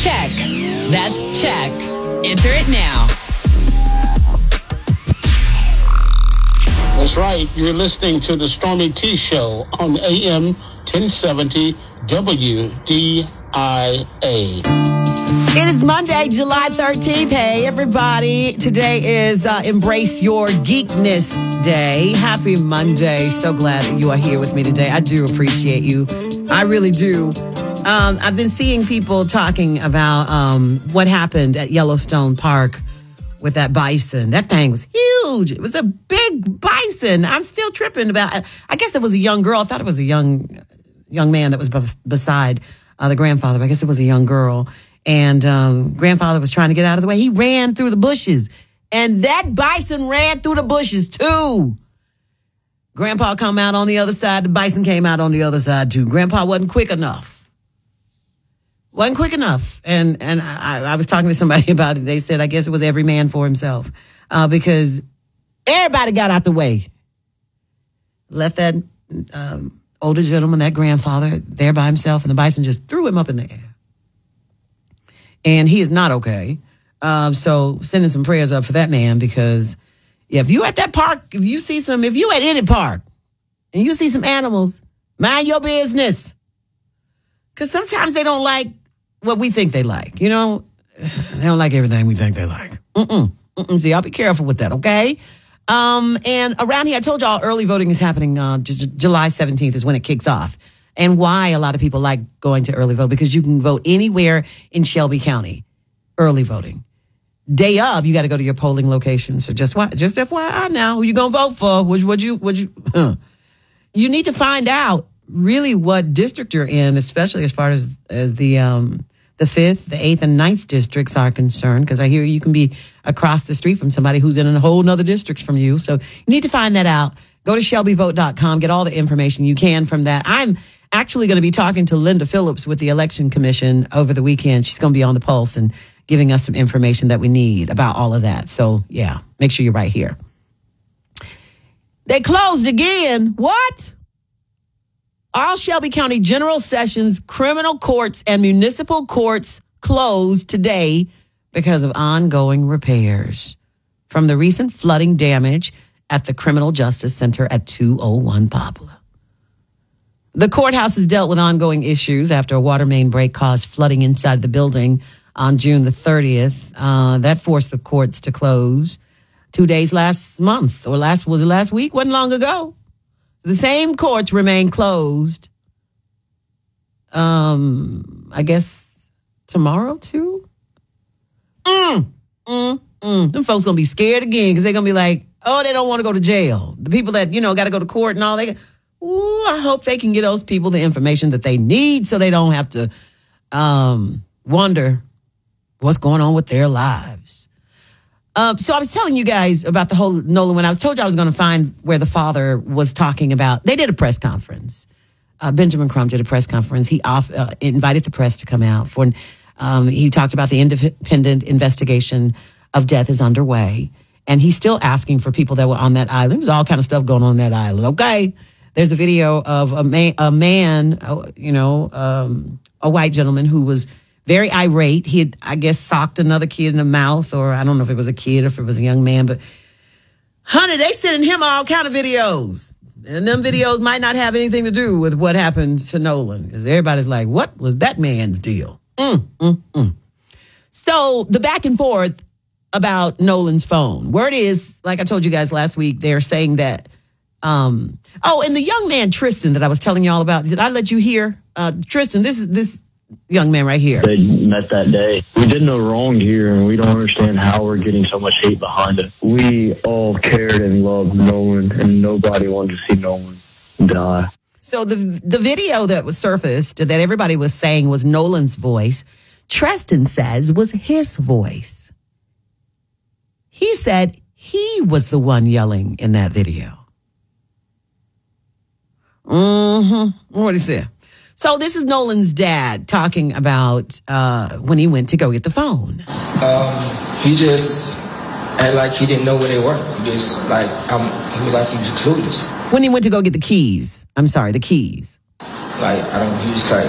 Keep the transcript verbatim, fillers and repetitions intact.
Check. That's check. Enter it now. That's right. You're listening to the Stormy T Show on A M ten seventy W D I A. It is Monday, July thirteenth. Hey, everybody. Today is uh, Embrace Your Geekness Day. Happy Monday. So glad that you are here with me today. I do appreciate you. I really do. Um, I've been seeing people talking about um, what happened at Yellowstone Park with that bison. That thing was huge. It was a big bison. I'm still tripping about it. I guess it was a young girl. I thought it was a young young man that was b- beside uh, the grandfather. I guess it was a young girl. And um, grandfather was trying to get out of the way. He ran through the bushes. And that bison ran through the bushes, too. Grandpa come out on the other side. The bison came out on the other side, too. Grandpa wasn't quick enough. Wasn't quick enough. And and I, I was talking to somebody about it. They said, I guess it was every man for himself. Uh, because everybody got out the way. Left that um, older gentleman, that grandfather, there by himself. And the bison just threw him up in the air. And he is not okay. Um, so sending some prayers up for that man because yeah, if you at that park, if you see some, if you at any park and you see some animals, mind your business. Because sometimes they don't like what we think they like. You know, they don't like everything we think they like. Mm-mm. Mm-mm. So y'all be careful with that, okay? Um, and around here, I told y'all early voting is happening uh, j- July seventeenth is when it kicks off. And why a lot of people like going to early vote, because you can vote anywhere in Shelby County, early voting. Day of, you got to go to your polling location. So just what, just F Y I now, who you going to vote for? Would, would you, would you, huh. You need to find out really what district you're in, especially as far as, as the, um, the fifth, the eighth, and ninth districts are concerned, because I hear you can be across the street from somebody who's in a whole nother district from you. So you need to find that out. Go to shelby vote dot com, get all the information you can from that. I'm actually going to be talking to Linda Phillips with the Election Commission over the weekend. She's going to be on the pulse and giving us some information that we need about all of that. So, yeah, make sure you're right here. They closed again. What? All Shelby County General Sessions, criminal courts, and municipal courts closed today because of ongoing repairs from the recent flooding damage at the Criminal Justice Center at two oh one Poplar. The courthouse has dealt with ongoing issues after a water main break caused flooding inside the building on June the thirtieth. Uh, that forced the courts to close two days last month, or last, was it last week? Wasn't long ago. The same courts remain closed. Um, I guess tomorrow too. Mm, mm, mm. Them folks gonna be scared again because they're gonna be like, oh, they don't want to go to jail. The people that, you know, got to go to court and all, they, ooh, I hope they can get those people the information that they need so they don't have to um, wonder what's going on with their lives. Um, so I was telling you guys about the whole Nolan, when I was told you I was going to find where the father was talking about. They did a press conference. Uh, Benjamin Crump did a press conference. He off, uh, invited the press to come out for. Um, he talked about the independent investigation of death is underway, and he's still asking for people that were on that island. There's all kind of stuff going on on that island. Okay, there's a video of a man, a man, uh, you know, um, a white gentleman who was very irate. He had, I guess, socked another kid in the mouth, or I don't know if it was a kid or if it was a young man, but honey, they sending him all kind of videos. And them videos might not have anything to do with what happened to Nolan, because everybody's like, what was that man's deal? Mm, mm, mm. So the back and forth about Nolan's phone. Word is, like I told you guys last week, they're saying that, um, oh, and the young man, Tristan, that I was telling you all about, did I let you hear? Uh, Tristan, this is this young man right here. They met that day. We did no wrong here, and we don't understand how we're getting so much hate behind it. We all cared and loved Nolan, and nobody wanted to see Nolan die. So the the video that was surfaced that everybody was saying was Nolan's voice, Tristan says was his voice. He said he was the one yelling in that video. Mm-hmm. What did he say? So this is Nolan's dad talking about uh, when he went to go get the phone. Um, he just acted like he didn't know where they were. He just like um, he was like he was clueless. When he went to go get the keys. I'm sorry, the keys. Like I don't. He was like